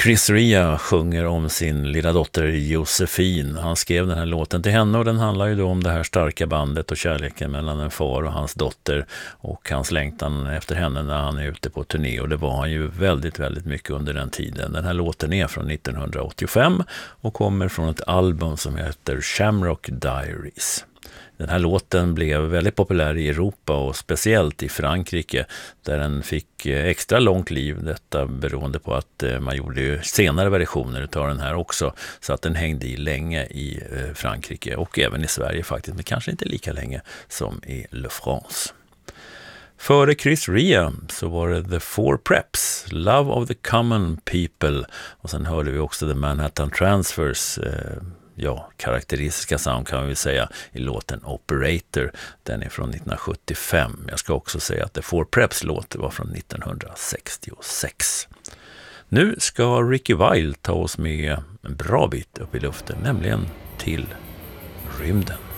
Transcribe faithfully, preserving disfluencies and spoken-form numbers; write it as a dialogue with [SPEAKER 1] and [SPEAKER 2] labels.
[SPEAKER 1] Chris Rea sjunger om sin lilla dotter Josefin. Han skrev den här låten till henne och den handlar ju då om det här starka bandet och kärleken mellan en far och hans dotter och hans längtan efter henne när han är ute på turné, och det var han ju väldigt, väldigt mycket under den tiden. Den här låten är från nittonhundraåttiofem och kommer från ett album som heter Shamrock Diaries. Den här låten blev väldigt populär i Europa och speciellt i Frankrike där den fick extra långt liv. Detta beroende på att man gjorde ju senare versioner av den här också, så att den hängde i länge i Frankrike och även i Sverige faktiskt, men kanske inte lika länge som i Le France. Före Chris Rea så var det The Four Preps, Love of the Common People, och sen hörde vi också The Manhattan Transfers eh, ja, karaktäristiska sound kan vi säga i låten Operator. Den är från nittonhundrasjuttiofem. Jag ska också säga att The Four Preps låt var från nittonhundrasextiosex. Nu ska Ricky Wilde ta oss med en bra bit upp i luften, nämligen till rymden.